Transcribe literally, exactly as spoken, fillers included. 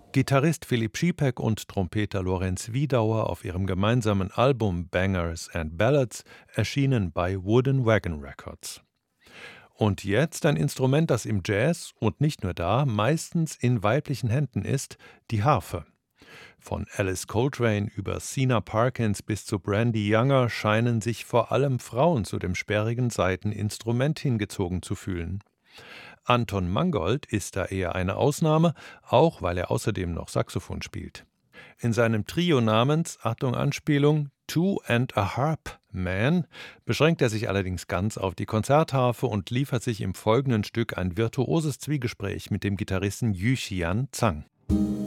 Gitarrist Philipp Schiepeck und Trompeter Lorenz Wiedauer auf ihrem gemeinsamen Album Bangers and Ballads erschienen bei Wooden Wagon Records. Und jetzt ein Instrument, das im Jazz und nicht nur da meistens in weiblichen Händen ist, die Harfe. Von Alice Coltrane über Sina Parkins bis zu Brandy Younger scheinen sich vor allem Frauen zu dem sperrigen Saiteninstrument hingezogen zu fühlen. Anton Mangold ist da eher eine Ausnahme, auch weil er außerdem noch Saxophon spielt. In seinem Trio namens, Achtung Anspielung, Two and a Harp Man beschränkt er sich allerdings ganz auf die Konzertharfe und liefert sich im folgenden Stück ein virtuoses Zwiegespräch mit dem Gitarristen Yuxian Zhang.